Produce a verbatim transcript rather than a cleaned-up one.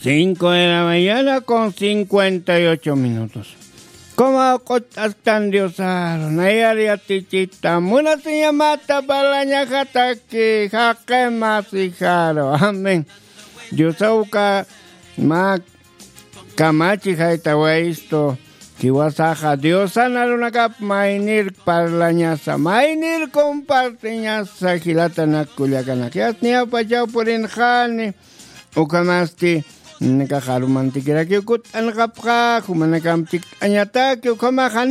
Cinco de la mañana con cincuenta y ocho minutos. ¿Cómo están, Diosaro? Nayari atichita. Muna se llamata para la ñajata que jaque más hijaro. Amén. Diosauka ma kamachi jaita esto. Kiwasaja. Dios sana una cap mainir para la ñasa. Mainir comparte ñasa gilata nakuliakana. Que has ni apachao por enjane. Ukamasti. Nakaharumantikira kiukut an kapka. Kumanakam tik anyata kiukamahan.